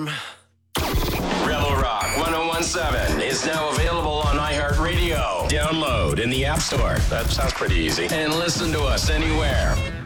alarm. Rebel Rock 1017 is now available on iHeartRadio. Download in the App Store. That sounds pretty easy. And listen to us anywhere.